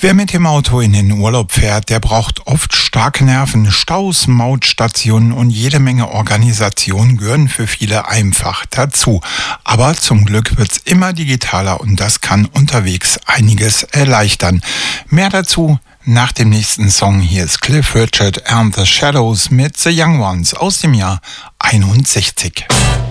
Wer mit dem Auto in den Urlaub fährt, der braucht oft starke Nerven. Staus, Mautstationen und jede Menge Organisation gehören für viele einfach dazu. Aber zum Glück wird's immer digitaler und das kann unterwegs einiges erleichtern. Mehr dazu nach dem nächsten Song. Hier ist Cliff Richard and the Shadows mit The Young Ones aus dem Jahr 61.